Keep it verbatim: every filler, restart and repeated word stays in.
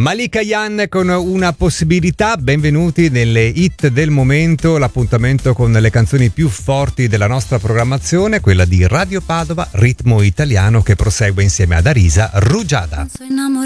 Malika Yan con Una possibilità, benvenuti nelle hit del momento, l'appuntamento con le canzoni più forti della nostra programmazione, quella di Radio Padova, ritmo italiano che prosegue insieme ad Arisa Rugiada. Soy